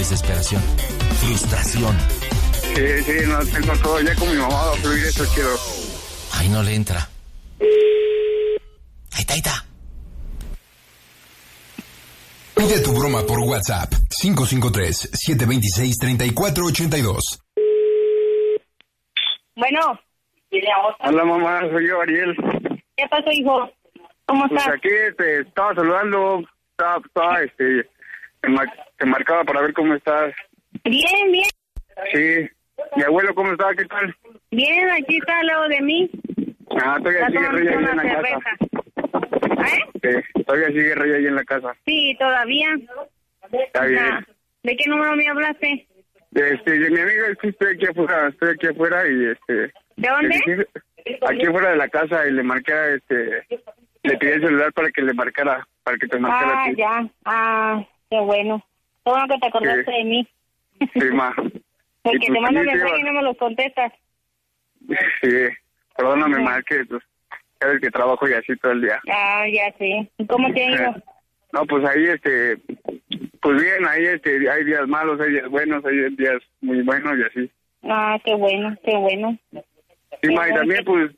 desesperación, frustración. Sí, no tengo todo. Ya con mi mamá va a fluir eso, quiero. Ay, no le entra. Ahí está. Pide tu broma por WhatsApp. 553-726-3482. Bueno. Hola, mamá, soy yo, Ariel. ¿Qué pasó, hijo? ¿Cómo Pues estás? aquí te estaba saludando. Te marcaba para ver cómo estás. Bien, bien. Sí. Mi abuelo, ¿cómo está? ¿Qué tal? Bien, aquí está al lado de mí. Todavía sigue Rey ahí en la casa. Todavía sigue Rey ahí en la casa. Sí, todavía. Está bien. ¿De qué número me hablaste? De mi amiga, es que estoy aquí afuera y ¿De dónde? Aquí afuera de la casa y le marqué le pedí el celular para que le marcara, para que te marcara a ti. Ya. Qué bueno. Qué bueno que te acordaste de mí. Sí, ma. Porque pues, te mando mensaje y no me los contestas. Sí, perdóname, ma, que pues, sabes que trabajo y así todo el día. Ya sé. ¿Y cómo te ha ido? No, pues ahí, pues bien, ahí, hay días malos, hay días buenos, hay días muy buenos y así. Qué bueno, qué bueno. Sí, ma, y también, pues,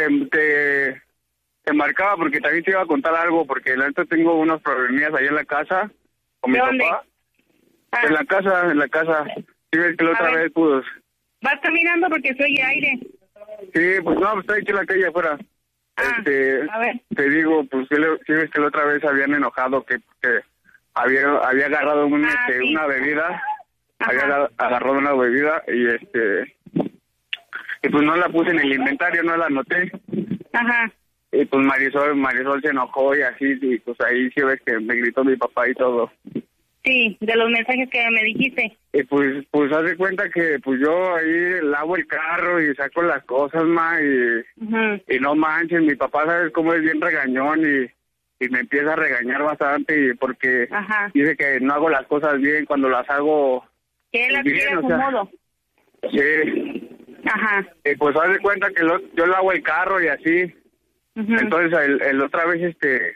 te marcaba porque también te iba a contar algo, porque la neta tengo unos problemillas ahí en la casa, con mi papá. En la casa. Sí, ves que la otra vez, pues... ¿Vas caminando porque se oye aire? Sí, pues no, pues estoy aquí en la calle afuera. A ver. Te digo, pues sí ves que la otra vez habían enojado que había agarrado una bebida, había agarrado una bebida y pues no la puse en el inventario, no la anoté. Ajá. Y pues Marisol se enojó y así, y pues ahí sí ves que me gritó mi papá y todo. Sí, de los mensajes que me dijiste. Y pues haz de cuenta que pues yo ahí lavo el carro y saco las cosas, ma, y no manches, mi papá sabes cómo es bien regañón y me empieza a regañar bastante y porque dice que no hago las cosas bien cuando las hago que él bien, a su modo. Sí. Ajá. Y pues haz de cuenta que yo lavo el carro y así. Entonces la otra vez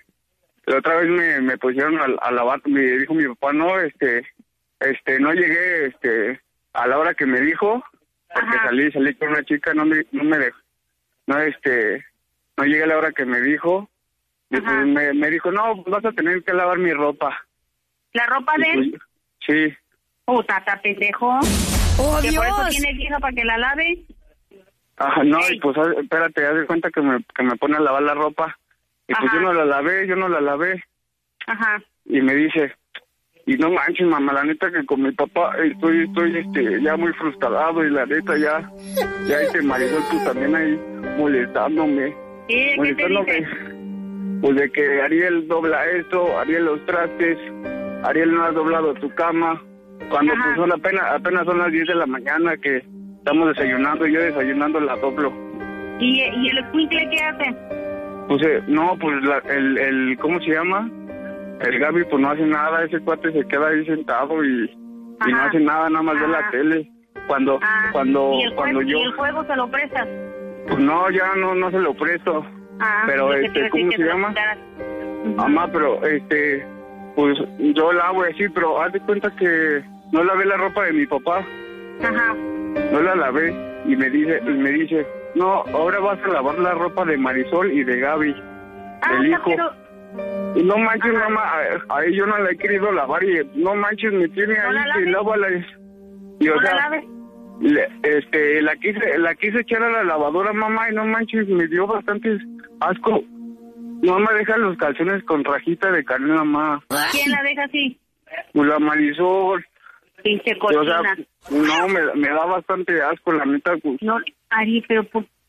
me pusieron a lavar, me dijo mi papá, no no llegué a la hora que me dijo, porque salí con una chica, no llegué a la hora que me dijo, y pues me dijo, no, vas a tener que lavar mi ropa. ¿La ropa de él? Pues, sí. Tata pendejo. ¡Oh, ¿Que Dios! por eso tiene vieja para que la lave? No, y pues espérate, haz de cuenta que me pone a lavar la ropa. Y pues yo no la lavé. Ajá. Y me dice, y no manches, mamá, la neta que con mi papá estoy ya muy frustrado y la neta ya Marisol, tú también ahí molestándome. ¿Y de qué te dice? Pues de que Ariel dobla esto, Ariel los trastes, Ariel no has doblado tu cama. Cuando pues son apenas son las 10 de la mañana que estamos desayunando, y yo desayunando la doblo. ¿Y el escuincle qué hace? Pues no, pues el ¿cómo se llama? El Gaby pues no hace nada, ese cuate se queda ahí sentado y no hace nada más ve la tele. Cuando ¿Y el juego se lo prestas? Pues no, ya no se lo presto. Pero ¿cómo se llama? Mamá, pero pues yo lavo así, pero haz de cuenta que no lavé la ropa de mi papá. No la lavé y me dice, no, ahora vas a lavar la ropa de Marisol y de Gaby, del hijo. Pero... Y no manches, mamá, a yo no la he querido lavar y no manches, me tiene ahí que lávala. Y o sea, la quise echar a la lavadora, mamá, y no manches, me dio bastante asco. No me deja los calzones con rajita de carne, mamá. ¿Quién la deja así? Pues la Marisol. Pinche cochina. O sea, no, me da bastante asco, la neta. Pues. No, Ari, pero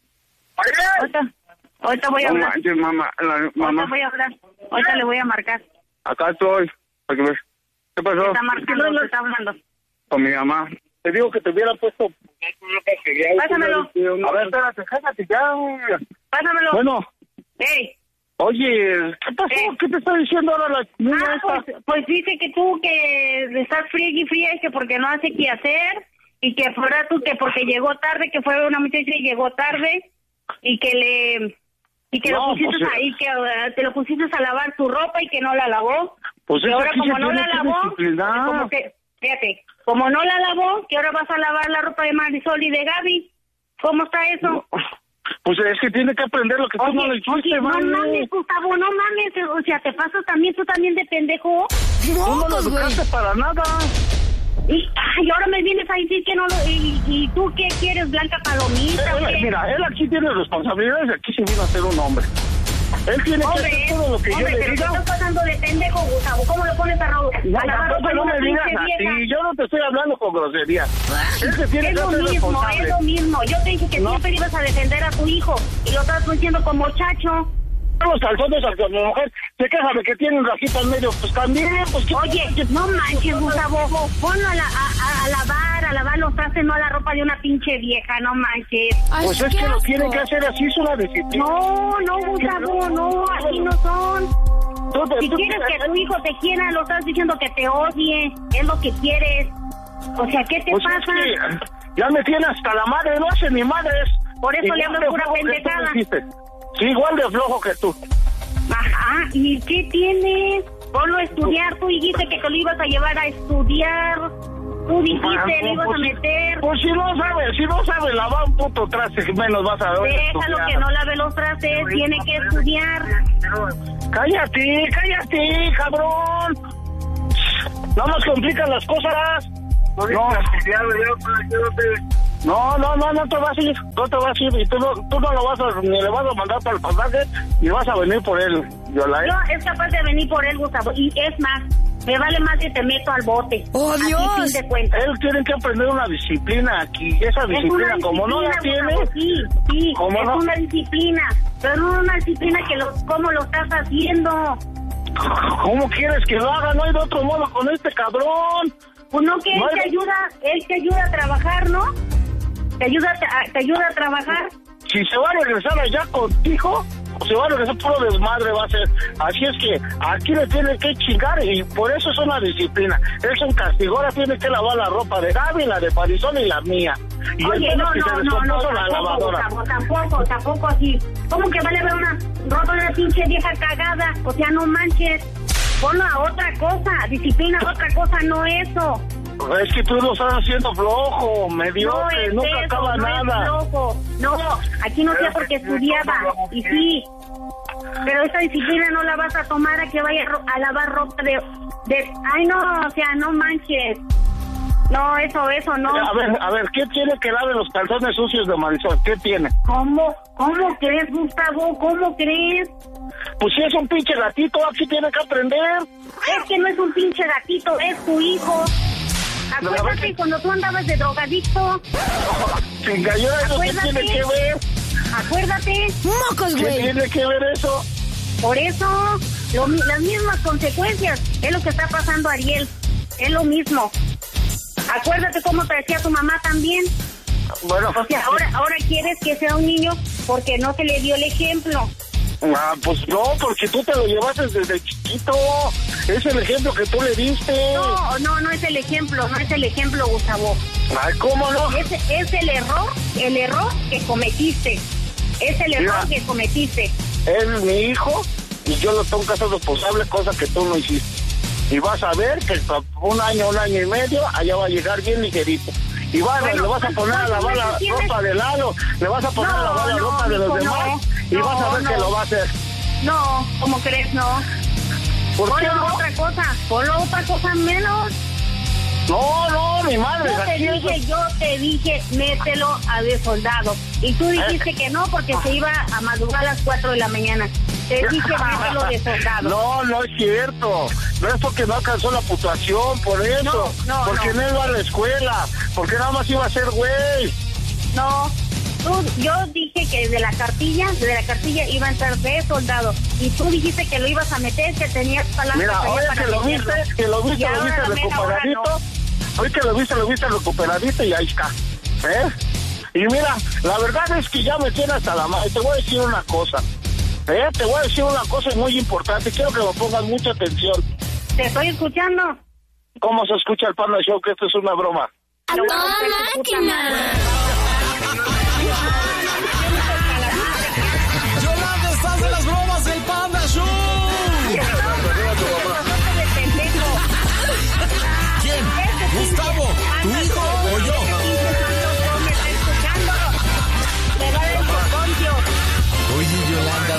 ahorita voy a hablar. No manches, mamá. Ahorita voy a hablar. Ahorita le voy a marcar. Acá estoy. ¿Qué pasó? Está marcando, te está hablando. Con mi mamá. Te digo que te hubiera puesto... Pásamelo. A ver, espérate, cállate ya. Pásamelo. Bueno. Hey. Oye, ¿qué pasó? ¿Qué te está diciendo ahora la niña esta? Pues dice que tú que estás fría y que porque no hace qué hacer y que fuera tú que porque llegó tarde, que fue una muchacha y llegó tarde y que lo pusiste ahí, que te lo pusiste a lavar tu ropa y que no la lavó. Pues y ahora aquí como se no tiene la que lavó, disciplinar. Fíjate, como no la lavó, que ahora vas a lavar la ropa de Marisol y de Gaby. ¿Cómo está eso? No, pues es que tiene que aprender lo que tú no le hiciste, no mames, Gustavo, no mames. O sea, te pasas también, tú también de pendejo. Tú no lo educaste para nada. Y ahora me vienes a decir que no lo... ¿Y tú qué quieres, Blanca Palomita? Mira, él aquí tiene responsabilidades y aquí se vino a ser un hombre. Él tiene que hacer todo lo que yo le diga. Pero te estás pasando de pendejo, Gustavo. ¿Cómo le pones a lavar ropa? No me digas así. Yo no te estoy hablando con grosería. Él se tiene que hacer responsable. Es lo mismo. Yo te dije que siempre ibas a defender a tu hijo y lo estás diciendo como chacho. Los calzones a mi mujer se queja de que tiene un rajito al medio, pues también, pues... Oye, no manches, Gustavo, ponlo a lavar los trastes, no a la ropa de una pinche vieja, no manches. Ay, pues es que lo tienen que hacer así, es una disciplina. No, Gustavo, no, así no son. Si quieres que tu hijo te quiera, lo estás diciendo que te odie, es lo que quieres. O sea, ¿qué te pasa? Es que ya me tiene hasta la madre, no hace ni madres. Por eso le hablo pura pendejada. Sí, igual de flojo que tú. Ajá, ¿y qué tienes? Ponlo a estudiar, tú dijiste que te lo ibas a llevar a estudiar. Tú dijiste, le ibas a meter. Pues si no sabe lavar un puto traste, menos vas a ver. Déjalo que no lave los trastes, tiene que estudiar. Cállate, cabrón. No nos complican las cosas. No te vas a ir, y tú no lo vas a, ni le vas a mandar para el pasaje, y vas a venir por él, Yola. Yo es capaz de venir por él, Gustavo, y es más, me vale más que te meto al bote. ¡Oh, Dios! Así, fin de cuentas. Él tiene que aprender una disciplina aquí, esa disciplina, como no la tiene... Sí, es una disciplina, pero no una disciplina ¿cómo lo estás haciendo? ¿Cómo quieres que lo haga? No hay de otro modo con este cabrón. Pues no, que él te ayuda a trabajar, ¿no? ¿Te ayuda a trabajar? Si se va a regresar allá contigo, o se va a regresar puro desmadre va a ser. Así es que aquí le tiene que chingar y por eso es una disciplina. Es un castigo, ahora tiene que lavar la ropa de Gaby, la de Marisol y la mía. Y oye, no, tampoco así. ¿Cómo que vale ver una ropa de una pinche vieja cagada? O sea, no manches. Ponlo a otra cosa, disciplina, otra cosa, no eso. Es que tú lo estás haciendo flojo, mediocre, no nunca acaba nada. No, aquí no sea porque estudiaba, y sí. Pero esta disciplina no la vas a tomar a que vaya a lavar ropa de... Ay, no, o sea, no manches. No, eso no. A ver, ¿qué tiene que lave los calzones sucios de Marisol? ¿Qué tiene? ¿Cómo crees, Gustavo? ¿Cómo crees? Pues si es un pinche gatito, aquí tiene que aprender. Es que no es un pinche gatito, es tu hijo. Acuérdate cuando tú andabas de drogadicto. Se engañó, eso ¿qué tiene que ver? Acuérdate. ¡Mocos, güey! ¿Qué tiene que ver eso? Por eso, las mismas consecuencias. Es lo que está pasando, Ariel. Es lo mismo. Acuérdate cómo te decía tu mamá también. Bueno. O sea, ahora quieres que sea un niño porque no se le dio el ejemplo. Pues no, porque tú te lo llevaste desde chiquito. Es el ejemplo que tú le diste. No es el ejemplo, Gustavo. Ay, ¿cómo no? Es el error que cometiste. Es el error que cometiste. Él es mi hijo y yo lo tengo que hacer responsable, cosa que tú no hiciste. Y vas a ver que un año y medio, allá va a llegar bien ligerito. Y le vas a poner a lavar la ropa de Lalo, le vas a poner a lavar la ropa de los demás, y vas a ver que lo va a hacer. No, ¿cómo crees? No. ¿Por qué no? Ponlo otra cosa menos. No, mi madre. Yo te dije, mételo a de soldado. Y tú dijiste que no, porque se iba a madrugar a las 4 de la mañana. Te dije, mételo de soldado. No es cierto. No es porque no alcanzó la puntuación, por eso. Porque no iba a la escuela. Porque nada más iba a ser güey. No. Yo dije que de la cartilla iba a entrar de soldado. Y tú dijiste que lo ibas a meter, que tenías palabras. Mira, hoy que lo viste recuperadito. Hoy que lo viste recuperadito y ahí está. Y mira, la verdad es que ya me tiene hasta la madre. Te voy a decir una cosa. Te voy a decir una cosa muy importante. Quiero que me pongas mucha atención. Te estoy escuchando. ¿Cómo se escucha el Panda Show? Que esto es una broma. ¡A toda máquina! ¡Yolanda, estás de las bromas del Panda Show! ¿Quién?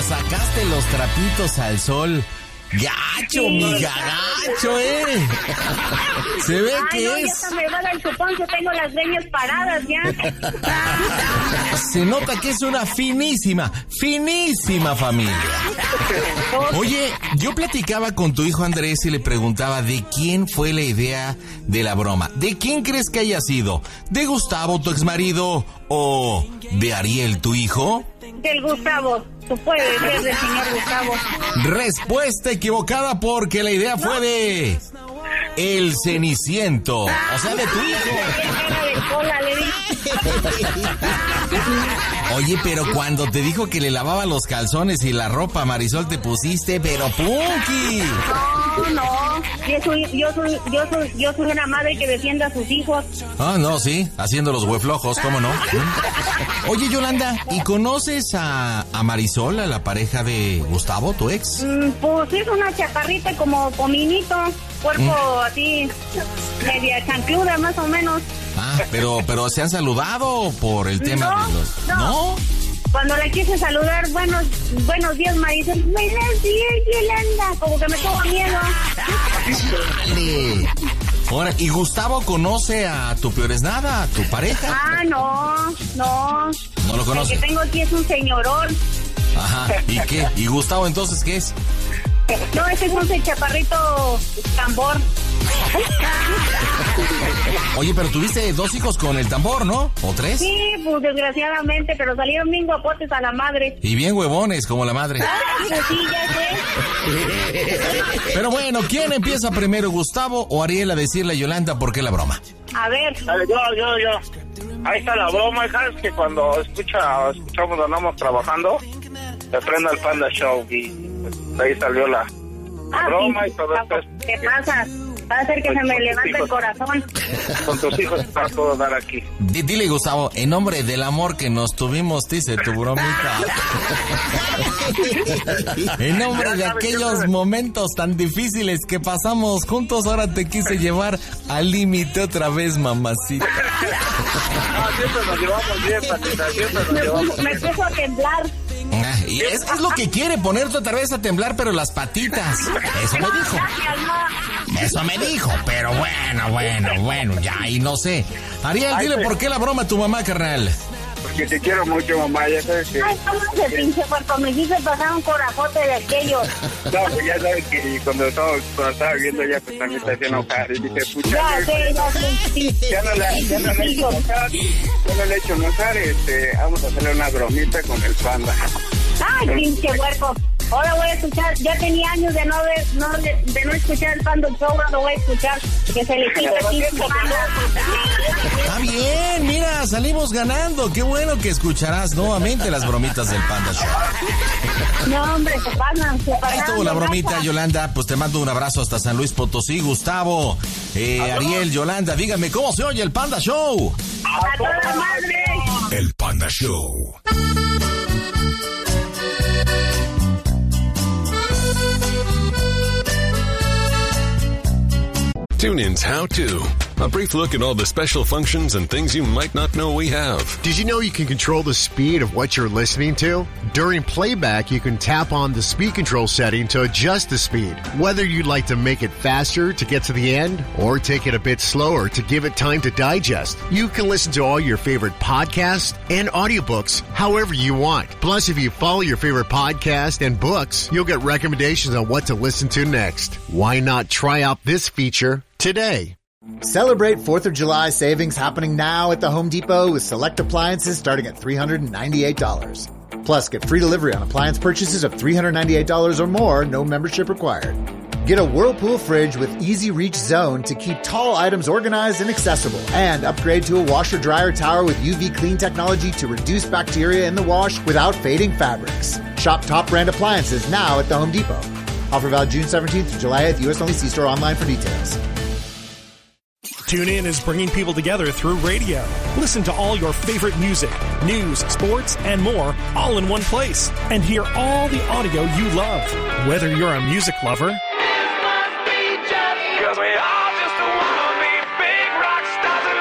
sacaste los trapitos al sol. Gacho, sí, mija, gacho, Se ve que no, es. Ya hasta me va el chupón, yo tengo las greñas paradas ya. Se nota que es una finísima familia. Oye, yo platicaba con tu hijo Andrés y le preguntaba de quién fue la idea de la broma. ¿De quién crees que haya sido? ¿De Gustavo, tu exmarido, o de Ariel, tu hijo? Del Gustavo. Tú puedes ser del señor Gustavo. Respuesta equivocada porque la idea fue de el Ceniciento, o sea, de tu hijo. Oye, pero cuando te dijo que le lavaba los calzones y la ropa, Marisol, te pusiste pero punky. No, yo soy una madre que defiende a sus hijos. Ah, no, sí, haciendo los hueflojos, ¿cómo no? Oye, Yolanda, ¿y conoces a Marisol, a la pareja de Gustavo, tu ex? Pues es una chaparrita como cominito, cuerpo así, media chancluda más o menos. Ah, pero ¿se han saludado por el tema de los...? ¿No? Cuando le quise saludar, buenos días, Marisol. Buenos días, Yolanda. Como que me tuvo miedo. Dale. Ahora, ¿y Gustavo conoce a tu peor es nada, a tu pareja? Ah, no. ¿No lo conoce? El que tengo aquí es un señorón. Ajá, ¿y qué? ¿Y Gustavo entonces qué es? No, ese es un chaparrito tambor. Oye, pero tuviste 2 hijos con el tambor, ¿no? ¿O 3? Sí, pues desgraciadamente, pero salieron bien guapotes a la madre. Y bien huevones, como la madre. Pues sí, ya sé. Pero bueno, ¿quién empieza primero, Gustavo o Ariel, a decirle a Yolanda por qué la broma? A ver. Yo. Ahí está la broma, hija, es que cuando escuchamos, andamos trabajando, se prende el Panda Show y pues, ahí salió la broma sí, y todo esto. ¿Qué pasa? Va a hacer que se me levante el corazón. Con tus hijos para todo dar aquí. Dile, Gustavo, en nombre del amor que nos tuvimos, dice tu bromita. En nombre de aquellos momentos tan difíciles que pasamos juntos, ahora te quise llevar al límite otra vez, mamacita. Siempre nos llevamos bien, Patita, siempre nos llevamos bien. Me empiezo a temblar. Y es lo que quiere, ponerte otra vez a temblar, pero las patitas. Eso me dijo, pero bueno, ya, y no sé. Ariel, dile por qué la broma a tu mamá, carnal. Porque te quiero mucho, mamá, ya sabes que... Ay, ¿cómo se pinche puerto? Me hice pasar un corazote de aquellos. No, pues ya sabes que cuando estaba viendo ya, pues también te hacía enojar. Y dije, pucha... Ya sé. Ya no le he hecho enojar, vamos a hacerle una bromita con el Panda. Ay, pinche huerco. Ahora voy a escuchar, ya tenía años de no escuchar el Panda Show, ahora lo voy a escuchar, que se le quite el pinche Panda. Está bien, mira, salimos ganando. Qué bueno que escucharás nuevamente las bromitas del Panda Show. No, hombre, se pasan. Ahí estuvo la bromita, Yolanda. Pues te mando un abrazo hasta San Luis Potosí, Gustavo. Ariel, Yolanda, díganme, ¿cómo se oye el Panda Show? ¡A toda madre! El Panda Show. TuneIn's How To. A brief look at all the special functions and things you might not know we have. Did you know you can control the speed of what you're listening to? During playback, you can tap on the speed control setting to adjust the speed. Whether you'd like to make it faster to get to the end or take it a bit slower to give it time to digest, you can listen to all your favorite podcasts and audiobooks however you want. Plus, if you follow your favorite podcast and books, you'll get recommendations on what to listen to next. Why not try out this feature today? Celebrate 4th of July savings happening now at the Home Depot with select appliances starting at $398. Plus, get free delivery on appliance purchases of $398 or more, no membership required. Get a Whirlpool fridge with Easy Reach Zone to keep tall items organized and accessible. And upgrade to a washer-dryer tower with UV Clean technology to reduce bacteria in the wash without fading fabrics. Shop top brand appliances now at the Home Depot. Offer valid June 17th to July 8th. U.S. only. See store online for details. TuneIn is bringing people together through radio. Listen to all your favorite music, news, sports, and more all in one place. And hear all the audio you love. Whether you're a music lover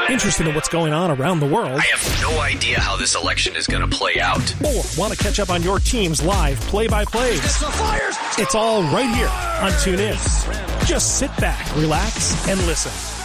Interested in what's going on around the world? I have no idea how this election is going to play out. Or want to catch up on your team's live play-by-plays? It's all right here on TuneIn. Just sit back, relax, and listen.